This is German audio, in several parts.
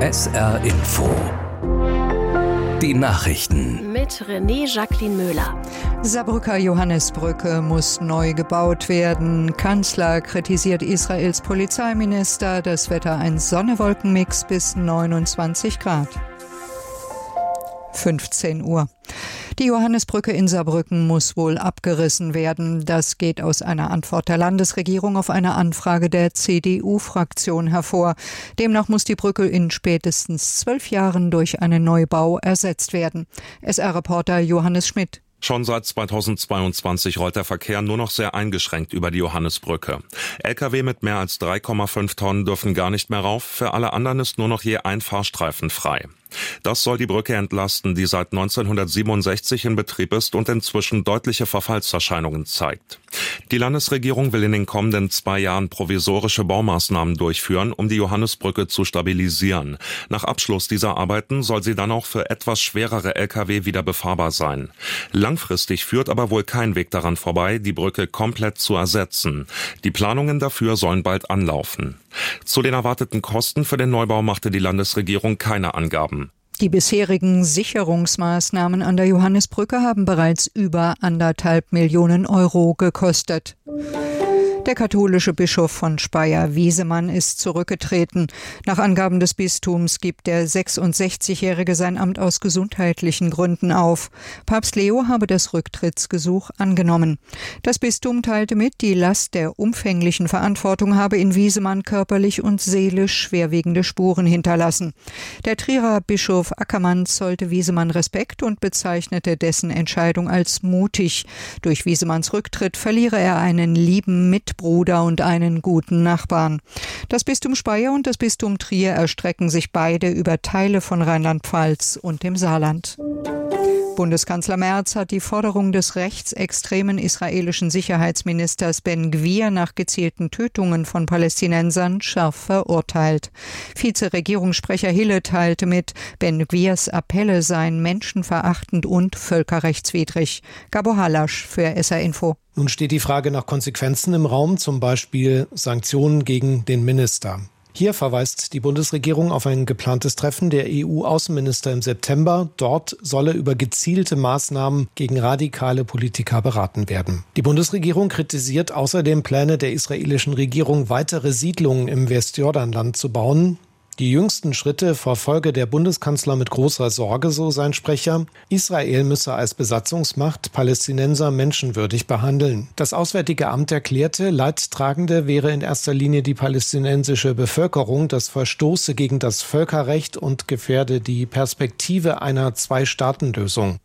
SR Info. Die Nachrichten. Mit René Jacqueline Möller. Saarbrücker Johannesbrücke muss neu gebaut werden. Kanzler kritisiert Israels Polizeiminister. Das Wetter ein Sonne-Wolken-Mix bis 29 Grad. 15 Uhr. Die Johannesbrücke in Saarbrücken muss wohl abgerissen werden. Das geht aus einer Antwort der Landesregierung auf eine Anfrage der CDU-Fraktion hervor. Demnach muss die Brücke in spätestens 12 Jahren durch einen Neubau ersetzt werden. SR-Reporter Johannes Schmidt. Schon seit 2022 rollt der Verkehr nur noch sehr eingeschränkt über die Johannesbrücke. Lkw mit mehr als 3,5 Tonnen dürfen gar nicht mehr rauf. Für alle anderen ist nur noch je ein Fahrstreifen frei. Das soll die Brücke entlasten, die seit 1967 in Betrieb ist und inzwischen deutliche Verfallserscheinungen zeigt. Die Landesregierung will in den kommenden 2 Jahren provisorische Baumaßnahmen durchführen, um die Johannesbrücke zu stabilisieren. Nach Abschluss dieser Arbeiten soll sie dann auch für etwas schwerere Lkw wieder befahrbar sein. Langfristig führt aber wohl kein Weg daran vorbei, die Brücke komplett zu ersetzen. Die Planungen dafür sollen bald anlaufen. Zu den erwarteten Kosten für den Neubau machte die Landesregierung keine Angaben. Die bisherigen Sicherungsmaßnahmen an der Johannesbrücke haben bereits über 1,5 Millionen Euro gekostet. Der katholische Bischof von Speyer, Wiesemann, ist zurückgetreten. Nach Angaben des Bistums gibt der 66-Jährige sein Amt aus gesundheitlichen Gründen auf. Papst Leo habe das Rücktrittsgesuch angenommen. Das Bistum teilte mit, die Last der umfänglichen Verantwortung habe in Wiesemann körperlich und seelisch schwerwiegende Spuren hinterlassen. Der Trierer Bischof Ackermann zollte Wiesemann Respekt und bezeichnete dessen Entscheidung als mutig. Durch Wiesemanns Rücktritt verliere er einen lieben Mitbruder und einen guten Nachbarn. Das Bistum Speyer und das Bistum Trier erstrecken sich beide über Teile von Rheinland-Pfalz und dem Saarland. Bundeskanzler Merz hat die Forderung des rechtsextremen israelischen Sicherheitsministers Ben-Gvir nach gezielten Tötungen von Palästinensern scharf verurteilt. Vizeregierungssprecher Hille teilte mit, Ben-Gvirs Appelle seien menschenverachtend und völkerrechtswidrig. Gabo Halasch für SR Info. Nun steht die Frage nach Konsequenzen im Raum, zum Beispiel Sanktionen gegen den Minister. Hier verweist die Bundesregierung auf ein geplantes Treffen der EU-Außenminister im September. Dort solle über gezielte Maßnahmen gegen radikale Politiker beraten werden. Die Bundesregierung kritisiert außerdem Pläne der israelischen Regierung, weitere Siedlungen im Westjordanland zu bauen. Die jüngsten Schritte verfolge der Bundeskanzler mit großer Sorge, so sein Sprecher. Israel müsse als Besatzungsmacht Palästinenser menschenwürdig behandeln. Das Auswärtige Amt erklärte, Leidtragende wäre in erster Linie die palästinensische Bevölkerung. Das verstoße gegen das Völkerrecht und gefährde die Perspektive einer Zwei-Staaten-Lösung.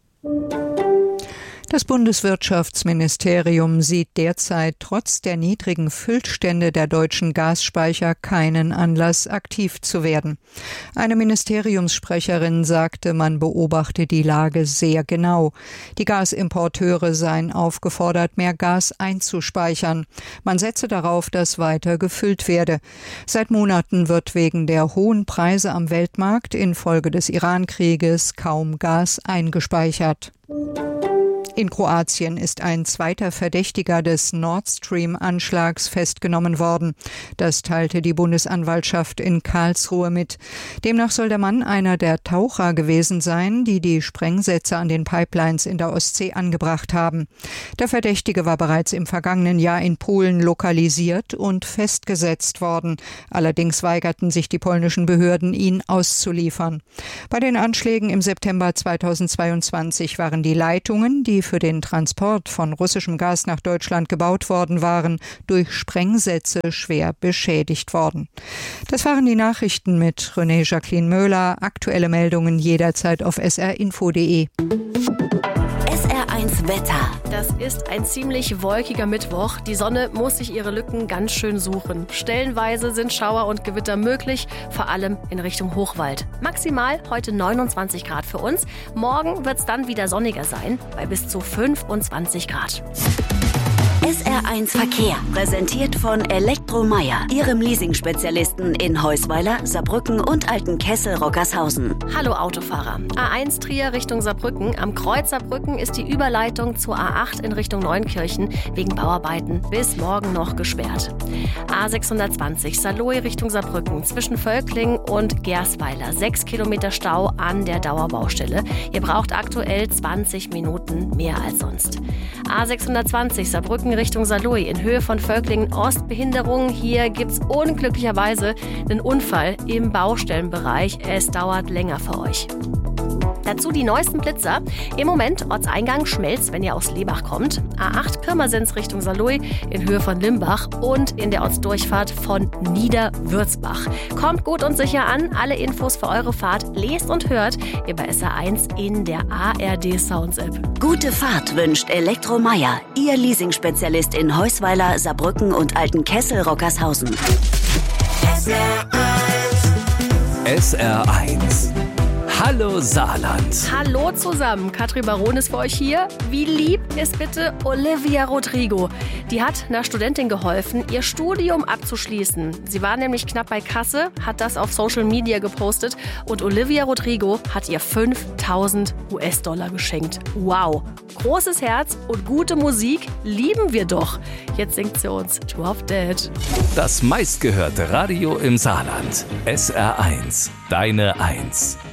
Das Bundeswirtschaftsministerium sieht derzeit trotz der niedrigen Füllstände der deutschen Gasspeicher keinen Anlass, aktiv zu werden. Eine Ministeriumssprecherin sagte, man beobachte die Lage sehr genau. Die Gasimporteure seien aufgefordert, mehr Gas einzuspeichern. Man setze darauf, dass weiter gefüllt werde. Seit Monaten wird wegen der hohen Preise am Weltmarkt infolge des Iran-Krieges kaum Gas eingespeichert. In Kroatien ist ein zweiter Verdächtiger des Nord Stream-Anschlags festgenommen worden. Das teilte die Bundesanwaltschaft in Karlsruhe mit. Demnach soll der Mann einer der Taucher gewesen sein, die die Sprengsätze an den Pipelines in der Ostsee angebracht haben. Der Verdächtige war bereits im vergangenen Jahr in Polen lokalisiert und festgesetzt worden. Allerdings weigerten sich die polnischen Behörden, ihn auszuliefern. Bei den Anschlägen im September 2022 waren die Leitungen, die für den Transport von russischem Gas nach Deutschland gebaut worden waren, durch Sprengsätze schwer beschädigt worden. Das waren die Nachrichten mit René Jacqueline Möller. Aktuelle Meldungen jederzeit auf srinfo.de. SR1 Wetter. Das ist ein ziemlich wolkiger Mittwoch. Die Sonne muss sich ihre Lücken ganz schön suchen. Stellenweise sind Schauer und Gewitter möglich, vor allem in Richtung Hochwald. Maximal heute 29 Grad für uns. Morgen wird es dann wieder sonniger sein, bei bis zu 25 Grad. SR1 Verkehr, präsentiert von Elektromeyer, Ihrem Leasing-Spezialisten in Heusweiler, Saarbrücken und Altenkessel-Rockershausen. Hallo Autofahrer. A1 Trier Richtung Saarbrücken. Am Kreuz Saarbrücken ist die Überleitung zur A8 in Richtung Neunkirchen wegen Bauarbeiten bis morgen noch gesperrt. A620 Saarlouis Richtung Saarbrücken zwischen Völkling und Gersweiler. 6 Kilometer Stau an der Dauerbaustelle. Ihr braucht aktuell 20 Minuten mehr als sonst. A620 Saarbrücken Richtung Saarlouis in Höhe von Völklingen Ost. Behinderung. Hier gibt's unglücklicherweise einen Unfall im Baustellenbereich. Es dauert länger für euch. Dazu die neuesten Blitzer. Im Moment Ortseingang Schmelz, wenn ihr aus Lebach kommt. A8 Pirmasens Richtung Saarlouis in Höhe von Limbach und in der Ortsdurchfahrt von Niederwürzbach. Kommt gut und sicher an. Alle Infos für eure Fahrt lest und hört ihr bei SR1 in der ARD Sounds App. Gute Fahrt wünscht Elektromeyer, Ihr Leasing-Spezialist in Heusweiler, Saarbrücken und Altenkessel-Rockershausen. SR1. Hallo Saarland. Hallo zusammen, Katrin Baron ist für euch hier. Wie lieb ist bitte Olivia Rodrigo? Die hat einer Studentin geholfen, ihr Studium abzuschließen. Sie war nämlich knapp bei Kasse, hat das auf Social Media gepostet und Olivia Rodrigo hat ihr 5.000 US-Dollar geschenkt. Wow, großes Herz und gute Musik lieben wir doch. Jetzt singt sie uns Drop Dead. Das meistgehörte Radio im Saarland. SR1. Deine 1.